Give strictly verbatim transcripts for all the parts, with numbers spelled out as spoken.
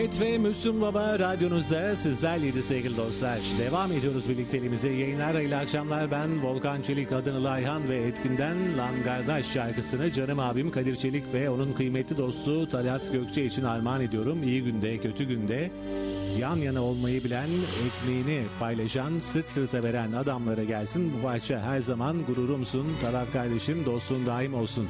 Evet ve Müslüm Baba radyonuzda sizlerleydi sevgili dostlar. Devam ediyoruz birlikteliğimize. Yayınlar, hayırlı akşamlar. Ben Volkan Çelik, Adanalı Ayhan ve Etkin'den Lan Kardeş şarkısını canım abim Kadir Çelik ve onun kıymetli dostu Talat Gökçe için armağan ediyorum. İyi günde, kötü günde yan yana olmayı bilen, ekmeğini paylaşan, sırt sırta veren adamlara gelsin. Bu parça her zaman gururumsun. Talat kardeşim, dostluğun daim olsun.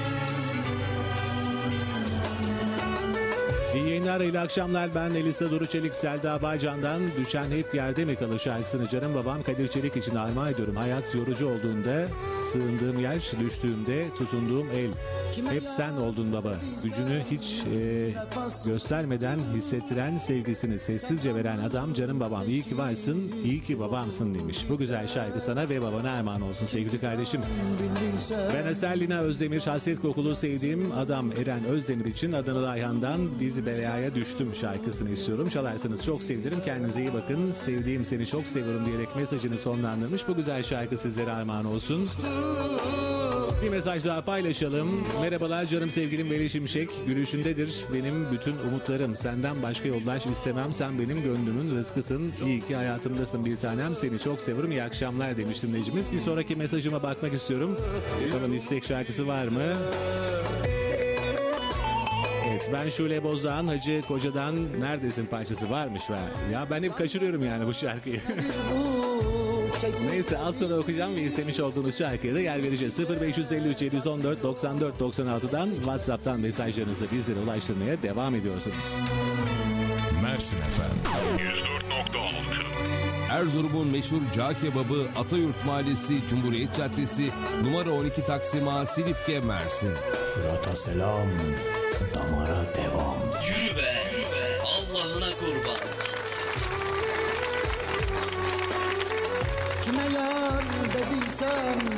İyi yayınlar, iyi akşamlar. Ben Elisa Duru Çelik, Selda Baycan'dan Düşen Hep Yerde Mi Kalır şarkısını canım babam Kadir Çelik için armağan ediyorum. Hayat yorucu olduğunda, sığındığım yer, düştüğümde tutunduğum el. Hep sen oldun baba. Gücünü hiç e, göstermeden hissettiren, sevgisini sessizce veren adam canım babam. İyi ki varsın, iyi ki babamsın demiş. Bu güzel şarkı sana ve babana armağan olsun sevgili kardeşim. Ben Eser Lina Özdemir, hasret kokulu sevdiğim adam Eren Özdemir için Adanalı Ayhan'dan Bir Belaya Düştüm şarkısını istiyorum. Çalarsanız çok sevinirim. Kendinize iyi bakın. Sevdiğim seni çok seviyorum diyerek mesajını sonlandırmış. Bu güzel şarkı sizlere armağan olsun. Bir mesaj daha paylaşalım. Merhabalar canım sevgilim Veli Şimşek. Gülüşündedir benim bütün umutlarım. Senden başka yoldaş istemem. Sen benim gönlümün rızkısın. İyi ki hayatımdasın bir tanem. Seni çok seviyorum. İyi akşamlar demiştim Necimiz. Bir sonraki mesajıma bakmak istiyorum. Bakalım istek şarkısı var mı? Evet, ben Şule Bozağ'ın Hacı Koca'dan Neredesin parçası varmış ve ya ben hep kaçırıyorum yani bu şarkıyı. Neyse, az sonra okuyacağım ve istemiş olduğunuz şarkıya da yer vereceğiz. sıfır beş yüz elli üç yedi yüz on dört doksan dört doksan altıdan WhatsApp'tan mesajlarınızı bizlere ulaştırmaya devam ediyorsunuz. Mersin efendim. yüz dört nokta altı. Erzurum'un meşhur cağ kebabı Atayurt Mahallesi Cumhuriyet Caddesi numara on iki Taksim A Silifke Mersin. Fırat'a selam, damara devam. Yürü be, Allah'ına kurban. Kime yar dediysem